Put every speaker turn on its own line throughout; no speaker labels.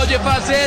pode fazer.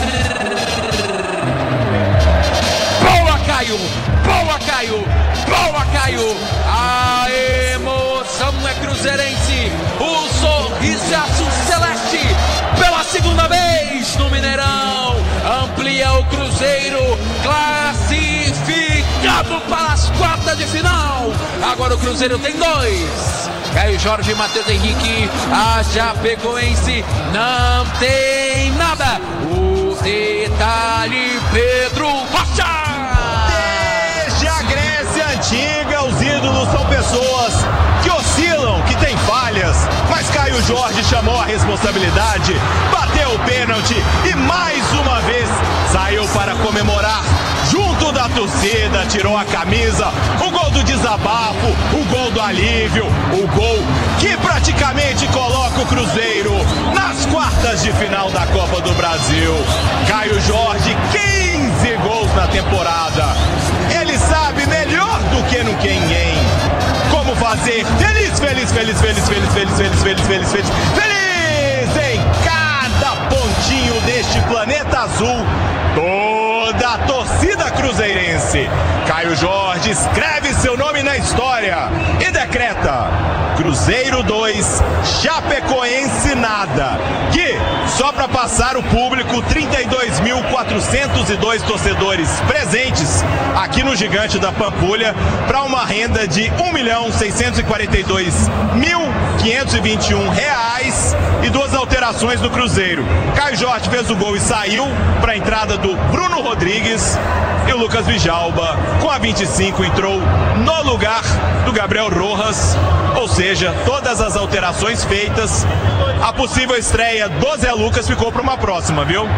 Boa, Caio! Boa, Caio! Boa, Caio! A emoção é cruzeirense. O sorrisaço celeste pela segunda vez no Mineirão. Amplia o Cruzeiro, classificado para as quartas de final. Agora o Cruzeiro tem 2. Caio Jorge e Matheus Henrique. A Chapecoense não tem nada. O detalhe, Pedro Rocha.
Desde a Grécia Antiga, os ídolos são pessoas que oscilam, que têm falhas. Mas Caio Jorge chamou a responsabilidade, bateu o pênalti e mais uma vez saiu para comemorar. Junto da torcida, tirou a camisa, o gol do desabafo, o gol do alívio, o gol que praticamente coloca o Cruzeiro nas quartas de final da Copa do Brasil. Caio Jorge, 15 gols na temporada. Ele sabe melhor do que ninguém como fazer feliz em cada pontinho deste planeta azul. Toda a torcida cruzeirense. Caio Jorge escreve seu nome na história e decreta: Cruzeiro 2, Chapecoense nada. Que, só para passar o público, 32.402 torcedores presentes aqui no Gigante da Pampulha, para uma renda de R$1.642.521 e 2 alterações do Cruzeiro. Caio Jorge fez o gol e saiu para a entrada do Bruno Rodrigues, e o Lucas Vijalba, com a 25, entrou no lugar do Gabriel Rojas. Ou seja, todas as alterações feitas, a possível estreia do Zé Lucas ficou para uma próxima, viu?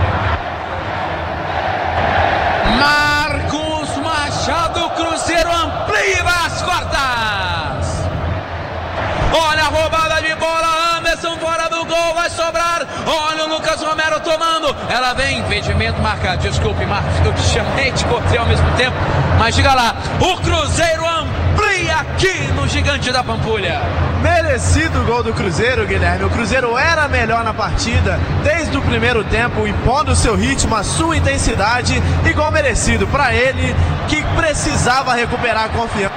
Marcos Machado, Cruzeiro amplia as quartas. Olha a roubada de bola, Anderson fora do gol, vai sobrar. Olha o Lucas Romero tomando. Ela vem, impedimento marcado. Desculpe, Marcos, eu te chamei, te cortei ao mesmo tempo. Mas diga lá, o Cruzeiro amplia aqui no Gigante da Pampulha.
Merecido o gol do Cruzeiro, Guilherme. O Cruzeiro era melhor na partida desde o primeiro tempo, impondo o seu ritmo, a sua intensidade. E gol merecido para ele, que precisava recuperar a confiança.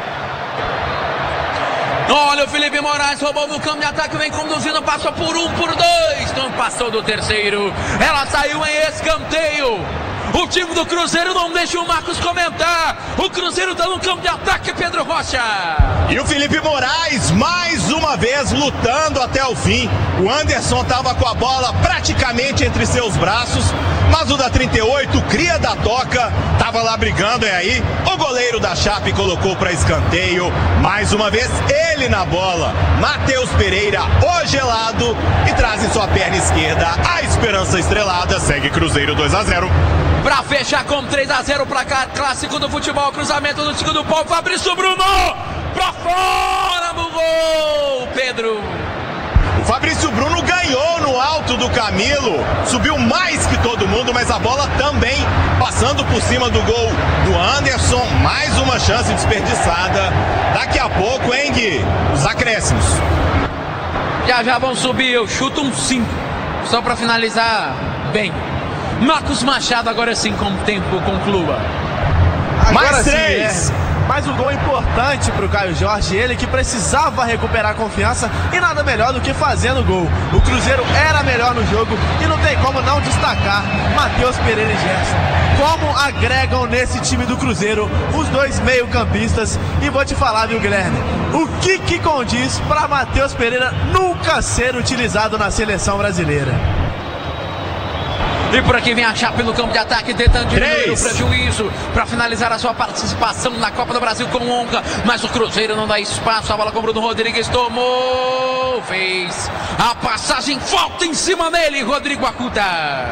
Olha o Felipe Moraes, roubou no campo de ataque, vem conduzindo, passou por 1, por 2, não passou do terceiro. Ela saiu em escanteio. O time do Cruzeiro não deixa o Marcos comentar. O Cruzeiro está no campo de ataque, Pedro Rocha.
E o Felipe Moraes, mais uma vez, lutando até o fim. O Anderson estava com a bola praticamente entre seus braços, mas o da 38, o cria da toca, estava lá brigando, e aí o goleiro da Chape colocou para escanteio. Mais uma vez, ele na bola. Matheus Pereira, o gelado, e traz em sua perna esquerda a esperança estrelada. Segue Cruzeiro 2-0.
Pra fechar com 3-0 pra cá, clássico do futebol, cruzamento do segundo pau, Fabrício Bruno, pra fora do gol, Pedro.
O Fabrício Bruno ganhou no alto do Camilo, subiu mais que todo mundo, mas a bola também passando por cima do gol do Anderson. Mais uma chance desperdiçada. Daqui a pouco, hein, Gui? Os acréscimos.
Já vão subir, eu chuto um 5, só pra finalizar bem. Marcos Machado agora sim, com o tempo conclua.
Agora mais 3.
Mais um gol importante para o Caio Jorge, ele que precisava recuperar a confiança, e nada melhor do que fazendo gol. O Cruzeiro era melhor no jogo e não tem como não destacar Matheus Pereira e Gerson. Como agregam nesse time do Cruzeiro os dois meio-campistas. E vou te falar, viu, Guilherme, o que condiz para Matheus Pereira nunca ser utilizado na seleção brasileira.
E por aqui vem a Chape no campo de ataque, tentando diminuir o prejuízo para finalizar a sua participação na Copa do Brasil com honra. Mas o Cruzeiro não dá espaço. A bola com o Bruno Rodrigues, tomou, fez a passagem, falta em cima dele, Rodrigo Acuda.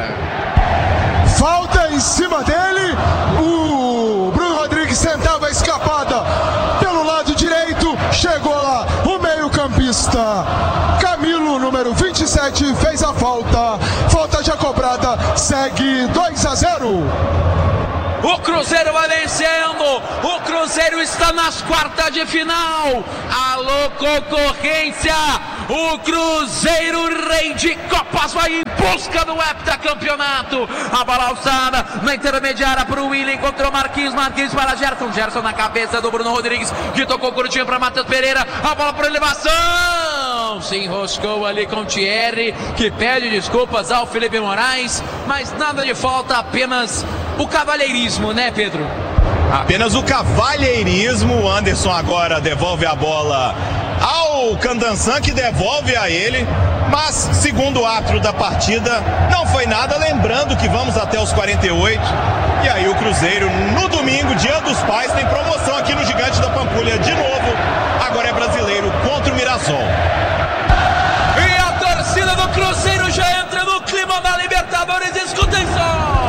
Falta em cima dele, o Bruno Rodrigues tentava a escapada pelo lado direito, chegou lá o meio-campista Camilo, número 27, fez a falta já cobrada, segue 2-0.
O Cruzeiro vai vencendo, o Cruzeiro está nas quartas de final. Alô, concorrência, O Cruzeiro, rei de Copas, vai em busca do heptacampeonato. A bola alçada na intermediária para o Willian, encontrou Marquinhos para Gerson. Gerson na cabeça do Bruno Rodrigues, que tocou curtinho para Matheus Pereira. A bola por elevação. Se enroscou ali com o Thierry, que pede desculpas ao Felipe Moraes, mas nada de falta, apenas o cavalheirismo, né, Pedro?
Apenas o cavalheirismo. O Anderson agora devolve a bola ao Candansan, que devolve a ele. Mas, segundo o árbitro da partida, não foi nada. Lembrando que vamos até os 48. E aí o Cruzeiro, no domingo, Dia dos Pais, tem promoção aqui no Gigante da Pampulha de novo. Agora é brasileiro contra o Mirassol.
E a torcida do Cruzeiro já entra no clima da Libertadores. Escutem só!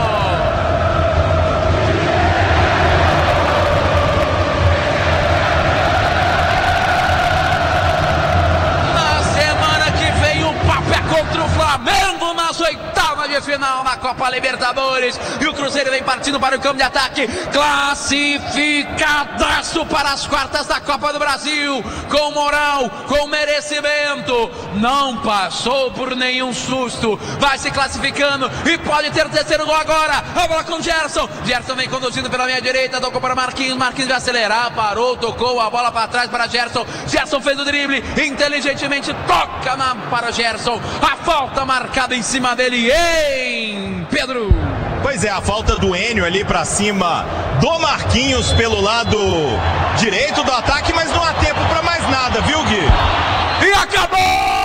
Contra o Flamengo nas oitavas de final na Copa Libertadores. E o Cruzeiro vem partindo para o campo de ataque, classificadaço para as quartas da Copa do Brasil, com moral, com merecimento. Não passou por nenhum susto, vai se classificando e pode ter o terceiro gol agora. A bola com Gerson. Gerson vem conduzindo pela minha direita, tocou para Marquinhos. Marquinhos vai acelerar, parou, tocou a bola para trás para Gerson. Gerson fez o drible, inteligentemente toca para o Gerson. A falta marcada em cima dele, hein, Pedro?
Pois é, a falta do Enio ali pra cima do Marquinhos pelo lado direito do ataque, mas não há tempo pra mais nada, viu, Gui?
E acabou!